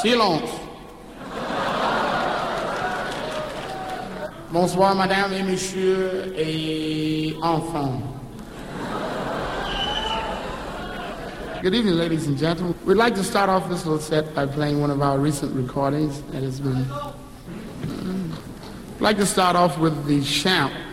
Silence. Bonsoir, madame et messieurs et enfants. Good evening, ladies and gentlemen. We'd like to start off this little set by playing one of our recent recordings that has been... I'd like to start off with the Champ.